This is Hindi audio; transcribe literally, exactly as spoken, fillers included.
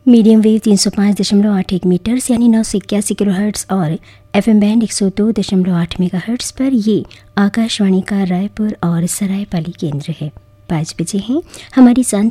मीडियम वेव तीन सौ पाँच दशमलव आठ एक मीटर्स यानी नौ सौ इक्यासी किलो हर्ट्स और एफएम बैंड एक सौ दो दशमलव आठ मेगा हर्ट्स पर ये आकाशवाणी का रायपुर और सरायपाली केंद्र है। पाँच बजे हैं हमारी